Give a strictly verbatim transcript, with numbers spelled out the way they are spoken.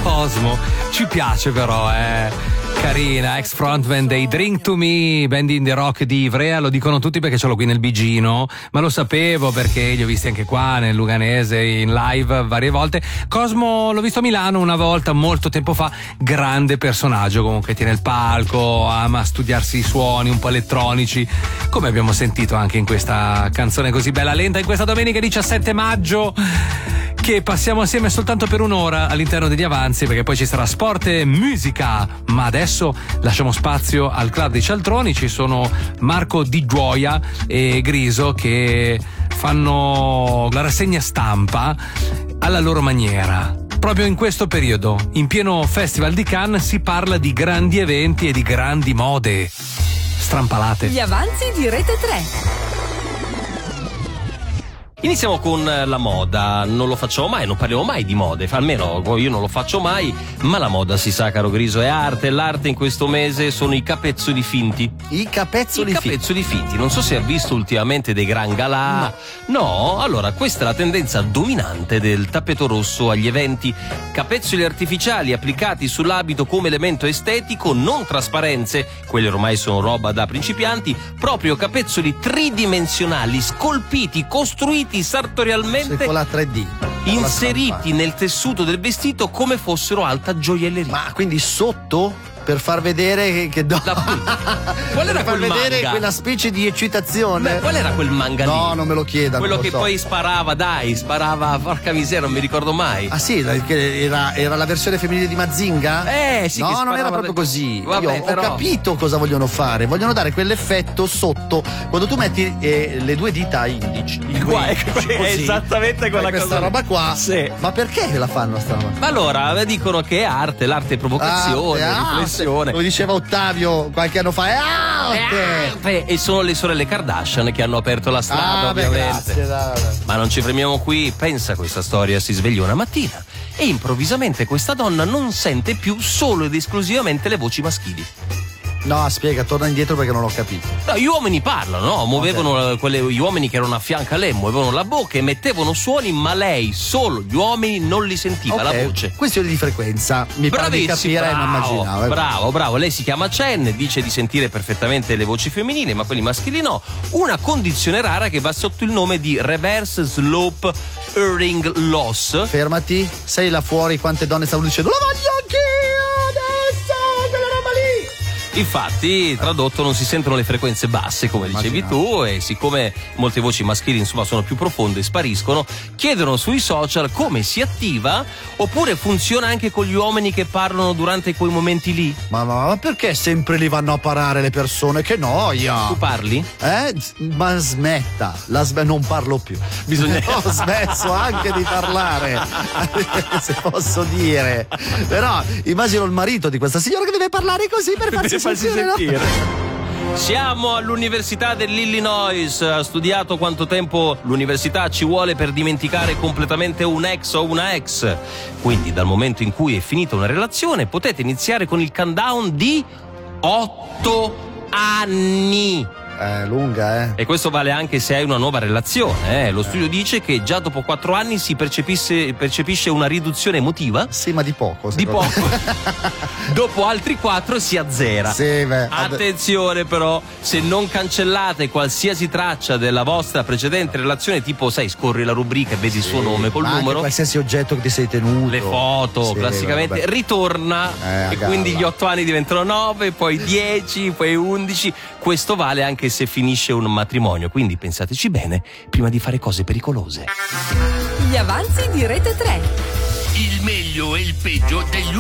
Cosmo. Ci piace però, eh. Carina, ex frontman dei Drink to Me, band indie rock di Ivrea, lo dicono tutti perché ce l'ho qui nel Bigino, ma lo sapevo perché li ho visti anche qua nel Luganese in live varie volte. Cosmo l'ho visto a Milano una volta, molto tempo fa, grande personaggio, comunque tiene il palco, ama studiarsi i suoni un po' elettronici, come abbiamo sentito anche in questa canzone così bella lenta, in questa domenica diciassette maggio, che passiamo assieme soltanto per un'ora all'interno degli avanzi, perché poi ci sarà sport e musica. Ma adesso lasciamo spazio al club di Cialtroni. Ci sono Marco Di Gioia e Griso che fanno la rassegna stampa alla loro maniera. Proprio in questo periodo, in pieno Festival di Cannes, si parla di grandi eventi e di grandi mode. Strampalate. Gli avanzi di Rete tre. Iniziamo con la moda, non lo facciamo mai, non parliamo mai di mode, almeno io non lo faccio mai, ma la moda, si sa caro Griso, è arte, l'arte in questo mese sono i capezzoli finti. I capezzoli finti? I capezzoli finti, non so se ha visto ultimamente dei gran galà. No. No? Allora, questa è la tendenza dominante del tappeto rosso agli eventi. Capezzoli artificiali applicati sull'abito come elemento estetico, non trasparenze, quelle ormai sono roba da principianti, proprio capezzoli tridimensionali, scolpiti, costruiti sartorialmente con la tre D, inseriti nel tessuto del vestito come fossero alta gioielleria. Ma quindi sotto, per far vedere che, che do... qual era per far quel vedere manga? Quella specie di eccitazione. Beh, qual era quel manga lì? No, non me lo chieda. Quello lo che so. poi sparava, dai, sparava, porca miseria, non mi ricordo mai. Ah sì, era, era la versione femminile di Mazinga? Eh sì. No, che non era proprio le... così. Vabbè, Io però... ho capito cosa vogliono fare. Vogliono dare quell'effetto sotto quando tu metti eh, le due dita indici. Qua, ecco, così, è esattamente quella questa cosa. roba qua. Sì. Ma perché la fanno sta roba? Allora, dicono che è arte, l'arte è provocazione, arte, riflessione. Lo diceva Ottavio qualche anno fa, è arte! E sono le sorelle Kardashian che hanno aperto la strada, ah, ovviamente. Beh, grazie, dai. Ma non ci fermiamo qui, pensa a questa storia, si sveglia una mattina e improvvisamente questa donna non sente più solo ed esclusivamente le voci maschili. No, spiega, torna indietro perché non l'ho capito. No, gli uomini parlano, no? Muovevano okay. quelle, gli uomini che erano a fianco a lei, muovevano la bocca, emettevano suoni, ma lei, solo gli uomini, non li sentiva, okay. La voce. Questione di frequenza, mi pare di capire, bravo, non immaginavo. Eh. Bravo, bravo, lei si chiama Chen, dice di sentire perfettamente le voci femminili, ma quelli maschili no. Una condizione rara che va sotto il nome di reverse slope hearing loss. Fermati, sei là fuori, quante donne stavano dicendo la voglio anch'io adesso, quella roba lì. Infatti, tradotto, non si sentono le frequenze basse, come dicevi tu, e siccome molte voci maschili insomma sono più profonde e spariscono, chiedono sui social come si attiva, oppure funziona anche con gli uomini che parlano durante quei momenti lì. Ma, ma, ma perché sempre li vanno a parare le persone? Che noia! Tu parli? Eh? Ma smetta, la sm- non parlo più. Bisogna... Ho smesso anche di parlare, se posso dire. Però immagino il marito di questa signora che deve parlare così per farsi sentire. Siamo all'Università dell'Illinois. Ha studiato quanto tempo l'università ci vuole per dimenticare completamente un ex o una ex. Quindi dal momento in cui è finita una relazione potete iniziare con il countdown di otto anni. È lunga, eh. E questo vale anche se hai una nuova relazione, eh. Lo studio dice che già dopo quattro anni si percepisce, percepisce una riduzione emotiva. Sì, ma di poco. Di poco. Dopo altri quattro si azzera. Sì, beh. Attenzione però, se non cancellate qualsiasi traccia della vostra precedente relazione, tipo sai, scorri la rubrica e vedi sì, il suo nome col ma numero. Qualsiasi oggetto che ti sei tenuto. Le foto, sì, classicamente, vabbè. Ritorna eh, e quindi gli otto anni diventano nove, poi dieci, poi undici. Questo vale anche se finisce un matrimonio, quindi pensateci bene prima di fare cose pericolose. Gli avanzi di Rete tre. Il meglio e il peggio degli